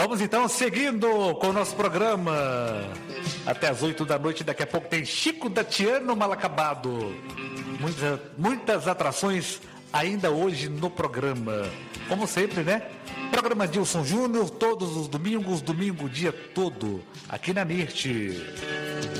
Vamos então seguindo com o nosso programa. Até as 8 da noite, daqui a pouco tem Chico Datiano Mal Acabado. Muitas atrações ainda hoje no programa. Como sempre, né? Programa Dilson Júnior, todos os domingos, domingo o dia todo, aqui na NIRT.